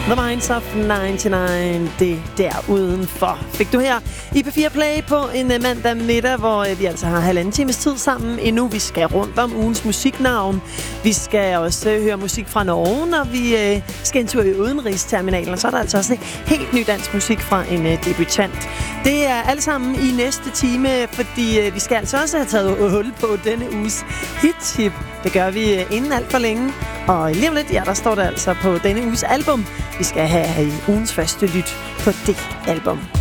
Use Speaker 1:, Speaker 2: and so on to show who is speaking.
Speaker 1: The Minds of 99, det der udenfor. Fik du her i P4 Play på en mandag middag, hvor vi altså har 1,5 times tid sammen endnu. Vi skal rundt om ugens musiknavn. Vi skal også høre musik fra Norge, når vi skal en tur i udenrigsterminalen. Og så er der altså også helt ny dansk musik fra en debutant. Det er alt sammen i næste time, fordi vi skal altså også have taget hul på denne uges hit-tip. Det gør vi inden alt for længe. Og lige om lidt, ja, der står der altså på denne uges album. Vi skal have i ugens første lyt på det album.